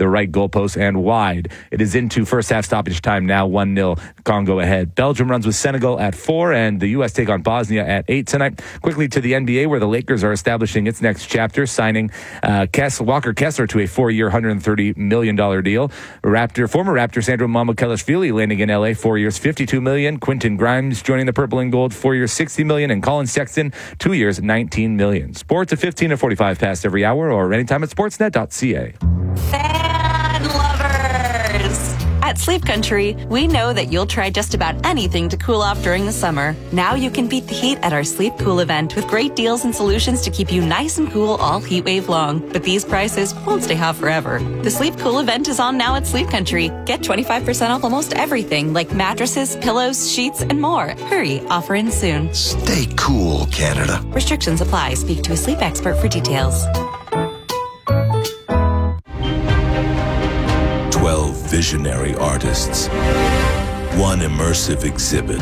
the right goalpost and wide. It is into first half stoppage time now, 1-0 Congo ahead. Belgium runs with Senegal at 4, and the U.S. take on Bosnia at 8 tonight. Quickly to the NBA, where the Lakers are establishing its next chapter, signing Walker Kessler to a 4-year, $130 million deal. Former Raptor Sandro Mamukelashvili landing in L.A., 4 years, $52 million. Quentin Grimes joining the Purple and Gold, 4 years, $60 million. And Colin Sexton, 2 years, $19 million. Sports at 15 and 45 past every hour or anytime at sportsnet.ca. Fan lovers! At Sleep Country, we know that you'll try just about anything to cool off during the summer. Now you can beat the heat at our Sleep Cool event with great deals and solutions to keep you nice and cool all heat wave long. But these prices won't stay hot forever. The Sleep Cool event is on now at Sleep Country. Get 25% off almost everything like mattresses, pillows, sheets, and more. Hurry, offer ends soon. Stay cool, Canada. Restrictions apply. Speak to a sleep expert for details. 12 visionary artists, one immersive exhibit,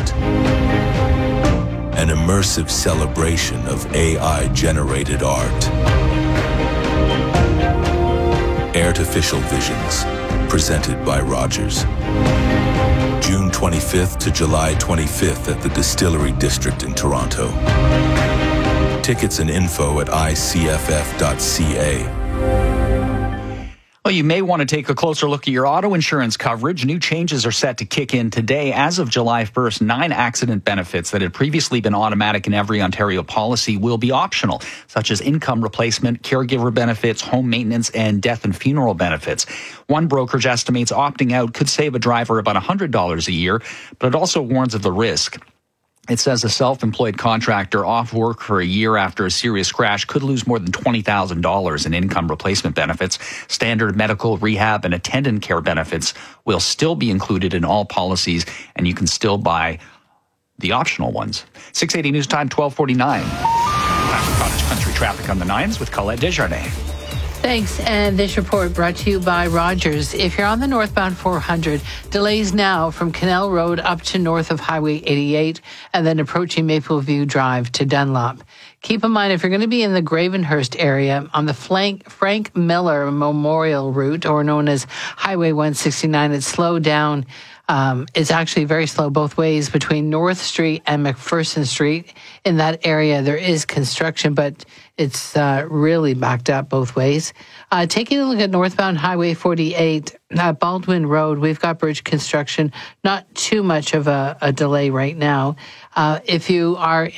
an immersive celebration of AI-generated art. Artificial Visions, presented by Rogers. June 25th to July 25th at the Distillery District in Toronto. Tickets and info at icff.ca. Well, you may want to take a closer look at your auto insurance coverage. New changes are set to kick in today. As of July 1st, 9 accident benefits that had previously been automatic in every Ontario policy will be optional, such as income replacement, caregiver benefits, home maintenance, and death and funeral benefits. One brokerage estimates opting out could save a driver about $100 a year, but it also warns of the risk. It says a self-employed contractor off work for a year after a serious crash could lose more than $20,000 in income replacement benefits. Standard medical, rehab, and attendant care benefits will still be included in all policies, and you can still buy the optional ones. 680 News Time, 12:49. Time for Cottage Country traffic on the 9s with Colette Desjardins. Thanks. And this report brought to you by Rogers. If you're on the northbound 400, delays now from Canal Road up to north of Highway 88 and then approaching Mapleview Drive to Dunlop. Keep in mind, if you're going to be in the Gravenhurst area on the Frank Miller Memorial Route, or known as Highway 169, it's slowed down. It's actually very slow both ways between North Street and McPherson Street. In that area, there is construction, but it's really backed up both ways. Taking a look at northbound Highway 48, Baldwin Road, we've got bridge construction. Not too much of a delay right now. If you're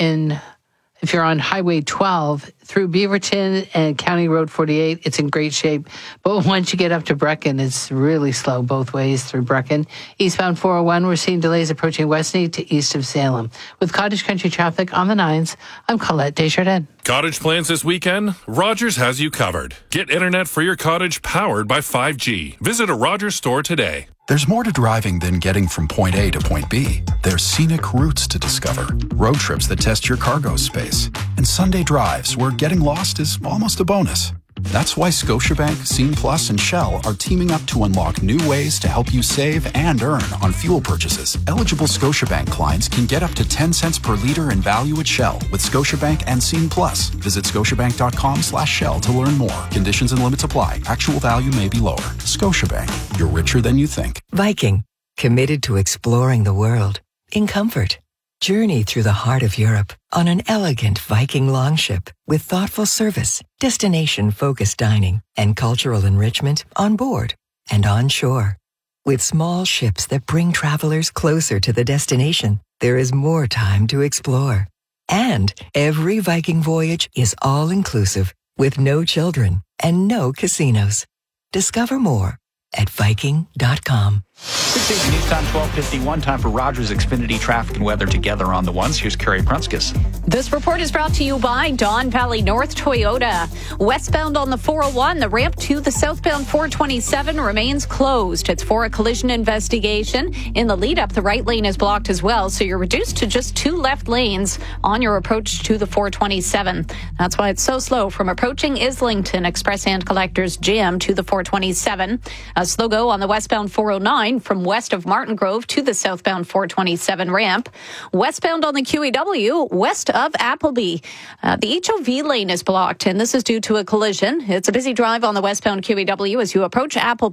on Highway 12 through Beaverton and County Road 48, it's in great shape. But once you get up to Brecken, it's really slow both ways through Brecken. Eastbound 401, we're seeing delays approaching Westney to east of Salem. With Cottage Country traffic on the 9s, I'm Colette Desjardins. Cottage plans this weekend? Rogers has you covered. Get internet for your cottage powered by 5G. Visit a Rogers store today. There's more to driving than getting from point A to point B. There's scenic routes to discover, road trips that test your cargo space, and Sunday drives where getting lost is almost a bonus. That's why Scotiabank, Scene Plus, and Shell are teaming up to unlock new ways to help you save and earn on fuel purchases. Eligible Scotiabank clients can get up to 10 cents per liter in value at Shell with Scotiabank and Scene Plus. Visit scotiabank.com/Shell to learn more. Conditions and limits apply. Actual value may be lower. Scotiabank, you're richer than you think. Viking, committed to exploring the world in comfort. Journey through the heart of Europe on an elegant Viking longship with thoughtful service, destination-focused dining, and cultural enrichment on board and on shore. With small ships that bring travelers closer to the destination, there is more time to explore. And every Viking voyage is all-inclusive with no children and no casinos. Discover more at Viking.com. 680 News Time, 12:51. Time for Rogers Xfinity traffic and weather together on the ones. Here's Carrie Prunskis. This report is brought to you by Don Valley North Toyota. Westbound on the 401, the ramp to the southbound 427 remains closed. It's for a collision investigation. In the lead up, the right lane is blocked as well, so you're reduced to just 2 left lanes on your approach to the 427. That's why it's so slow from approaching Islington Express and Collectors Gym to the 427. A slow go on the westbound 409 from west of Martin Grove to the southbound 427 ramp. Westbound on the QEW, west of Appleby. The HOV lane is blocked, and this is due to a collision. It's a busy drive on the westbound QEW as you approach Appleby.